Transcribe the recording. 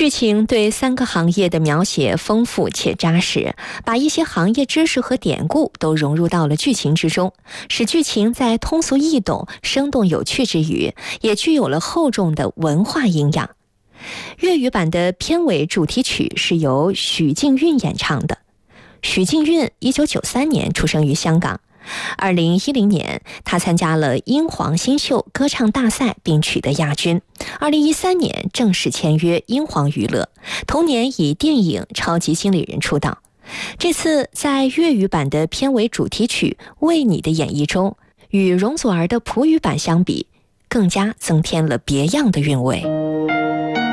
剧情对3个行业的描写丰富且扎实，把一些行业知识和典故都融入到了剧情之中，使剧情在通俗易懂、生动有趣之余，也具有了厚重的文化营养。粤语版的片尾主题曲是由许靖韵演唱的。许靖韵1993年出生于香港，2010年，他参加了英皇新秀歌唱大赛并取得亚军。2013年正式签约英皇娱乐，同年以电影《超级经理人》出道。这次在粤语版的片尾主题曲《为你》的演绎中，与容祖儿的普语版相比，更加增添了别样的韵味。